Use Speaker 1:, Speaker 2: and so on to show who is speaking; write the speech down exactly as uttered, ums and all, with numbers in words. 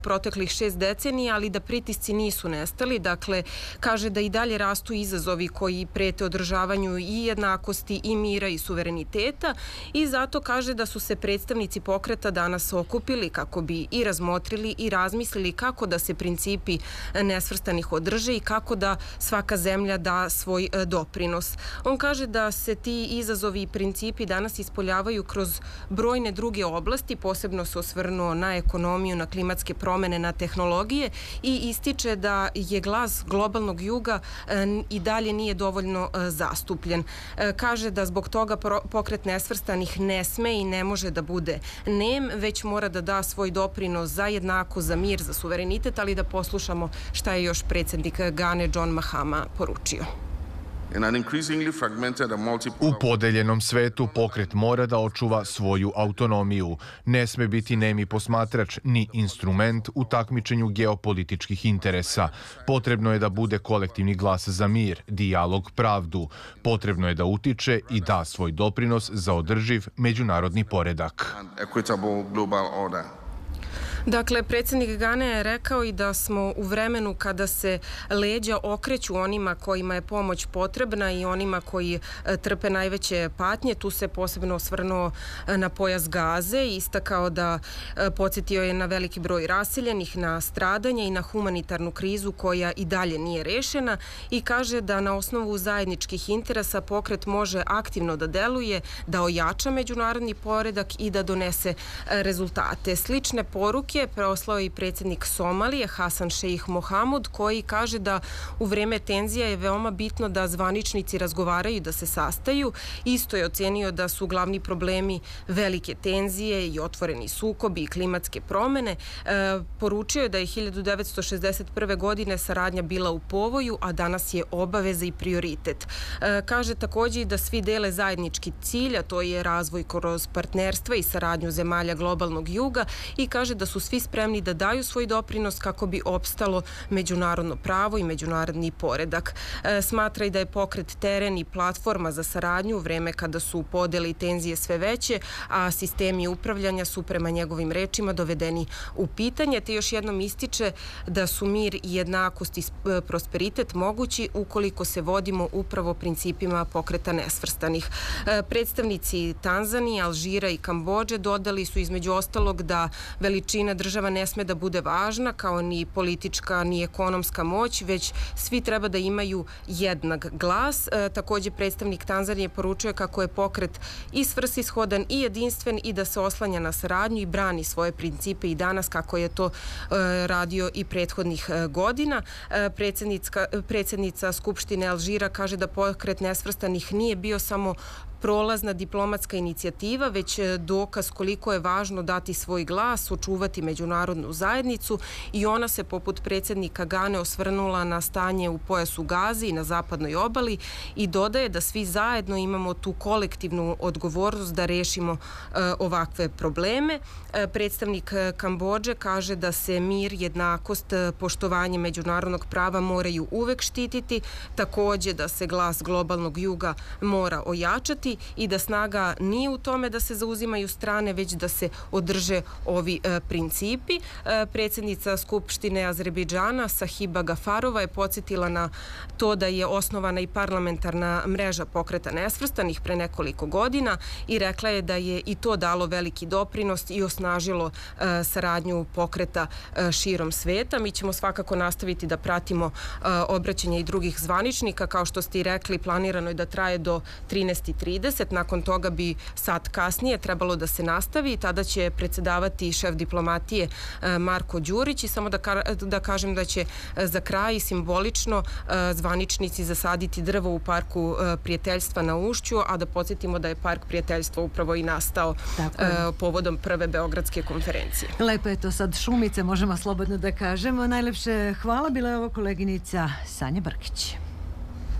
Speaker 1: proteklih šest decenija, ali da pritisci nisu nestali. Dakle, kaže da i dalje rastu izazovi koji prete održavanju i jednakosti i mira i suvereniteta i zato kaže da su se predstavnici pokreta danas okupili kako bi i razmotrili i razmislili kako da se principi nesvrstanih održe i kako da svaka zemlja da svoj doprinos. On kaže da se ti izazovi i principi danas ispoljavaju kroz brojne druge oblasti, posebno se osvrnuo na ekonomiju, na klimatske promjene, promene na tehnologije i ističe da je glas globalnog juga i dalje nije dovoljno zastupljen. Kaže da zbog toga pokret nesvrstanih ne sme i ne može da bude nem, već mora da da svoj doprinos za jednako, za mir, za suverenitet, ali da poslušamo šta je još predsjednik Gane John Mahama poručio.
Speaker 2: U podeljenom svetu pokret mora da očuva svoju autonomiju. Ne sme biti nemi posmatrač ni instrument u takmičenju geopolitičkih interesa. Potrebno je da bude kolektivni glas za mir, dijalog, pravdu. Potrebno je da utiče i da svoj doprinos za održiv međunarodni poredak.
Speaker 1: Dakle, predsjednik Gane je rekao i da smo u vremenu kada se leđa okreću onima kojima je pomoć potrebna i onima koji trpe najveće patnje. Tu se posebno osvrnuo na pojas Gaze i istakao da podsjetio je na veliki broj raseljenih, na stradanje i na humanitarnu krizu koja i dalje nije rešena i kaže da na osnovu zajedničkih interesa pokret može aktivno da deluje, da ojača međunarodni poredak i da donese rezultate. Slične poruke preoslao i predsjednik Somalije Hasan Šejih Mohamud koji kaže da u vreme tenzija je veoma bitno da zvaničnici razgovaraju, da se sastaju. Isto je ocenio da su glavni problemi velike tenzije i otvoreni sukobi i klimatske promene. E, poručio je da je hiljadu devetsto šezdeset prve. godine saradnja bila u povoju, a danas je obaveza i prioritet. E, kaže također da svi dele zajednički cilj, a to je razvoj kroz partnerstva i saradnju zemalja globalnog juga i kaže da su svi spremni da daju svoj doprinos kako bi opstalo međunarodno pravo i međunarodni poredak. E, smatra i da je pokret teren i platforma za saradnju u vreme kada su podele i tenzije sve veće, a sistemi upravljanja su prema njegovim rečima dovedeni u pitanje, te još jednom ističe da su mir i jednakost i prosperitet mogući ukoliko se vodimo upravo principima pokreta nesvrstanih. E, predstavnici Tanzanije, Alžira i Kambodže dodali su između ostalog da veličina država ne sme da bude važna kao ni politička ni ekonomska moć, već svi treba da imaju jednak glas. E, također predstavnik Tanzanije poručuje kako je pokret i svrsishodan i jedinstven i da se oslanja na saradnju i brani svoje principe i danas kako je to e, radio i prethodnih e, godina. E, predsjednica Skupštine Alžira kaže da pokret nesvrstanih nije bio samo prolazna diplomatska inicijativa, već dokaz koliko je važno dati svoj glas, očuvati međunarodnu zajednicu i ona se poput predsjednika Gane osvrnula na stanje u pojasu Gazi i na zapadnoj obali i dodaje da svi zajedno imamo tu kolektivnu odgovornost da rešimo e, ovakve probleme. E, predstavnik Kambodže kaže da se mir, jednakost, poštovanje međunarodnog prava moraju uvek štititi, također da se glas globalnog juga mora ojačati i da snaga nije u tome da se zauzimaju strane, već da se održe ovi e, principi. E, predsjednica Skupštine Azerbejdžana Sahiba Gafarova je podsjetila na to da je osnovana i parlamentarna mreža pokreta nesvrstanih pre nekoliko godina i rekla je da je i to dalo veliki doprinos i osnažilo e, saradnju pokreta e, širom sveta. Mi ćemo svakako nastaviti da pratimo e, obraćanje i drugih zvaničnika. Kao što ste i rekli, planirano je da traje do trinaest i trideset. Nakon toga bi sat kasnije trebalo da se nastavi. Tada će predsjedavati šef diplomatije Marko Đurić i samo da, ka, da kažem da će za kraj simbolično zvaničnici zasaditi drvo u parku prijateljstva na Ušću, a da podsjetimo da je park prijateljstva upravo i nastao povodom prve Beogradske konferencije.
Speaker 3: Lepo je to sad šumice, možemo slobodno da kažemo. Najlepše hvala, bila je ovo koleginica Sanja Brkić.